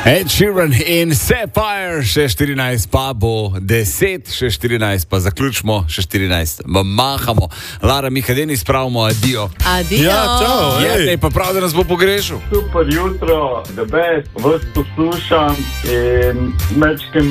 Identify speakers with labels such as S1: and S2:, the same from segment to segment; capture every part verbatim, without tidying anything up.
S1: Ed Sheeran in Sapphire, še štirinajst pa bo deset, še štirinajst pa zaključimo, še štirinajst mahamo. Lara, Miha, deni spravimo adijo.
S2: Adijo.
S3: Ja, čau,
S1: Je, ne, pa prav, da nas bo pogrešil.
S4: Super jutro, the best, vas poslušam in mečkem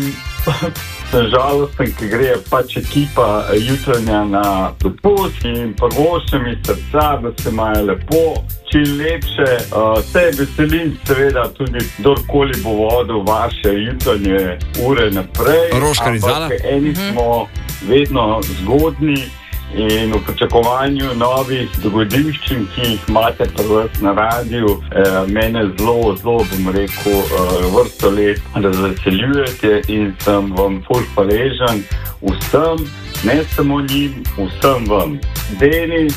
S4: sem žalosten, ki gre pač ekipa jutranja na dopust in prvošem iz srca, da se imajo lepo, čim lepše. Uh, se veselim seveda tudi kdorkoli bo vodil vaše jutranje ure naprej.
S1: Roška Rizala.
S4: Ampak eni smo vedno zgodni in v pričakovanju novih dogodivščin, ki jih imate pri vas na radiju, eh, mene zelo, zelo, bom rekel, eh, vrsto let razveseljujete in sem vam ful hvaležen vsem, ne samo njim, vsem vam. Denis,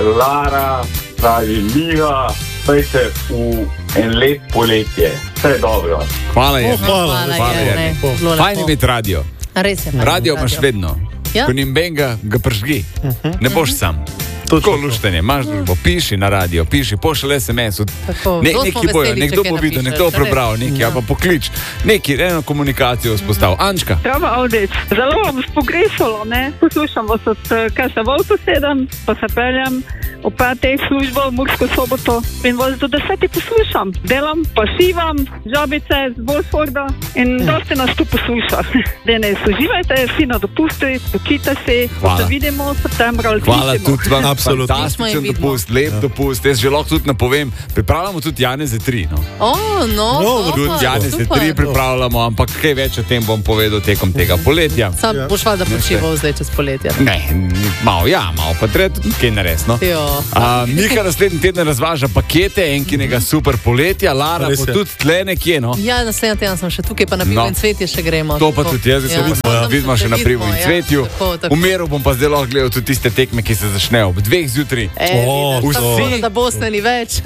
S4: Lara, pravi Miha, pejte v en lep poletje. Vse dobro.
S1: Hvala je.
S3: Hvala,
S1: Hvala
S2: je,
S1: je.
S2: ne, bilo lepo.
S1: Fajn imeti radio.
S2: Res je. fajn
S1: Radio
S2: imeti
S1: imaš vedno.
S2: Ja.
S1: Ko nim benga, ga pržgi. Ne boš sam.
S3: Točno
S1: Tako
S3: to.
S1: luštenje, imaš družbo, piši na radio, piši, pošalj es em es.
S2: Tako,
S1: Ne,
S2: zelo smo
S1: neki bojo,
S2: veseli,
S1: nekdo
S2: če
S1: bo
S2: kaj
S1: videl,
S2: napišeš,
S1: nekdo bo
S2: res.
S1: prebral, neki,
S2: Ja.
S1: ja. pa poklič, neki, eno komunikacijo vzpostav. Ančka,
S5: Zdravo, Avdic. Zelo vam spogrešalo, ne? Poslušam vas od, eh, kaj se v avto sedem, pa se peljem v petih službo v Mursko Soboto in vas do desetih poslušam. Delam, pa šivam, žabice z Bolsforda in dosti nas tu posluša. Denis, uživajte, si na dopusti, učite se,
S1: Hvala.
S5: se vidimo v septembru ali
S1: hvala
S5: slišimo.
S1: tudi vam.
S3: Absolutno.
S1: Fantastičen
S2: Smo ji vidimo.
S1: dopust, lep dopust. Jaz že lahko tudi napovem, pripravljamo tudi Janeze tri. No.
S2: O, no,
S3: No,
S2: super,
S1: Tudi Janeze
S2: super.
S1: tri pripravljamo, ampak kaj več o tem bom povedal tekom tega poletja.
S2: Sam
S3: Ja.
S2: boš valjda počival zdaj čez poletje.
S1: Ne, ni- malo, ja, malo, pa treba tudi kaj narediti. No.
S2: Jo.
S1: A, Miha naslednji teden razvaža pakete enkinega super poletja, Lara
S3: Res
S1: bo
S3: je.
S1: tudi tle nekje. No.
S2: Ja, naslednji teden sem še tukaj, pa na pivo
S1: No.
S2: in cvetje še gremo.
S1: To pa
S2: tako.
S1: tudi jaz, da se
S2: Ja,
S1: vidimo,
S2: samo da
S1: vidimo
S2: se
S1: še na
S2: vidimo,
S1: Privu in
S2: ja,
S1: Cvetju.
S2: tako, tako.
S1: V miru bom pa zdaj lahko gledal tudi tiste tekme, ki se začnejo ob dveh zjutraj.
S2: E,
S3: O,
S2: vidiš,
S1: vsi-
S2: tako, da Bosne ni več.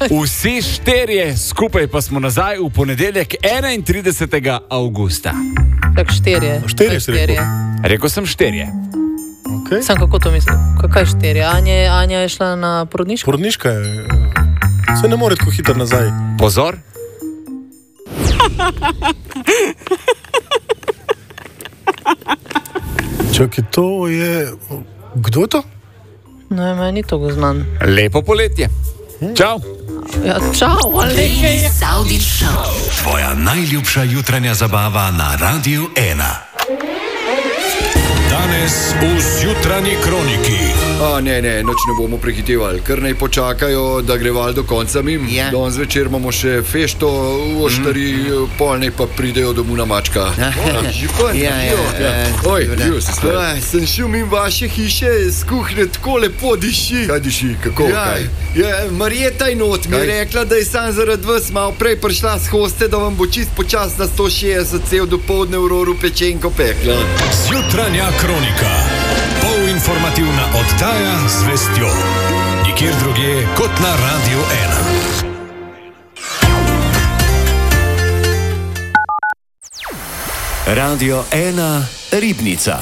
S1: Vsi štirje skupaj pa smo nazaj v ponedeljek enaintridesetega avgusta.
S2: Tako štirje.
S3: Štirje
S2: Tako
S3: si rekel?
S1: Rekel sem štirje.
S3: Okay.
S2: Sam kako to mislim? Kaj štirje? Anja, Anja je šla na porodniško?
S3: Porodniška je. Se ne more tako hitro nazaj.
S1: Pozor.
S3: Čakaj, to je. Kdo je to?
S2: Ne, meni ni to znan.
S1: Lepo poletje. Čau.
S2: Ja, čau, ali nekaj.
S6: Savdič Show. Tvoja najljubša jutranja zabava na Radiu ena. Danes v zjutranji kroniki.
S7: A, ne, ne, noč ne bomo prehitevali, kar naj počakajo, da gre val do konca mim.
S8: Ja.
S7: Danes zvečer imamo še fešto, oštari, mm. pol naj pa pridejo domov na mačka. Župan,
S8: Ja, ja, ja.
S7: Oj,
S8: Dobro.
S7: živo se stvar.
S8: Aj, sem šel mimo vaše hiše, z kuhinje tako lepo diši.
S7: Kaj diši, kako,
S8: Ja,
S7: kaj?
S8: ja, Marjeta in not mi je
S7: Kaj?
S8: rekla, da je sam zaradi vas malo prej prišla s hoste, da vam bo čist počas na sto šestdeset cel dopoldne v roru pečenko pekla.
S6: Zjutranja kronika. Polinformativna oddaja z vestjo. Nikjer drugje kot na Radiu ena. Radio ena Ribnica.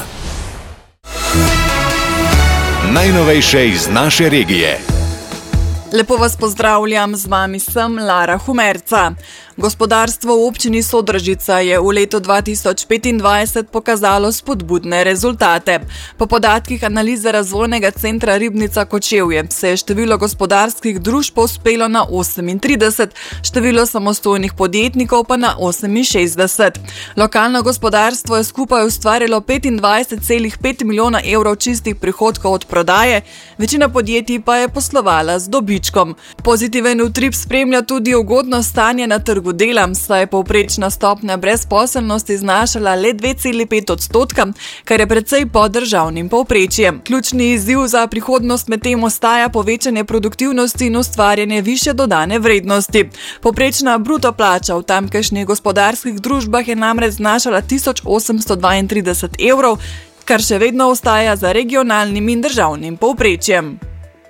S6: Najnovejše iz naše regije.
S9: Lepo vas pozdravljam, z vami sem Lara Humerca. Gospodarstvo v občini Sodražica je v letu dva tisoč petindvajset pokazalo spodbudne rezultate. Po podatkih analize razvojnega centra Ribnica Kočevje se je število gospodarskih družb povzpelo na osemintrideset, število samostojnih podjetnikov pa na oseminšestdeset. Lokalno gospodarstvo je skupaj ustvarilo petindvajset celih pet milijona evrov čistih prihodkov od prodaje, večina podjetij pa je poslovala z dobičkom. Pozitiven utrip spremlja tudi ugodno stanje na trgu dela, saj je povprečna stopnja brezposelnosti znašala le dve celi pet odstotka, kar je precej pod državnim povprečjem. Ključni izziv za prihodnost medtem ostaja povečanje produktivnosti in ustvarjanje višje dodane vrednosti. Povprečna bruto plača v tamkajšnjih gospodarskih družbah je namreč znašala tisoč osemsto dvaintrideset evrov, kar še vedno ostaja za regionalnim in državnim povprečjem.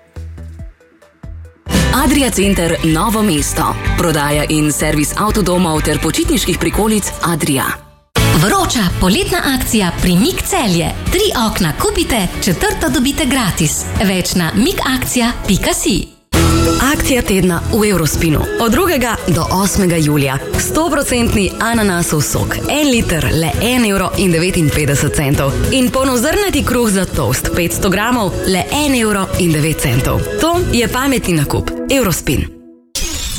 S10: Adria Center Novo mesto. Prodaja in servis avtodomov ter počitniških prikolic Adria.
S11: Vroča poletna akcija Primik Celje. Tri okna kupite, četrto dobite gratis. Več na mikakcija pika si.
S10: Akcija tedna v Eurospinu. Od drugega do osmega julija. sto procentni ananasov sok. En liter, le en evro in devetinpetdeset centov. In polnozrnati kruh za toast. petsto gramov, le en evro in devet centov. To je pametni nakup. Eurospin.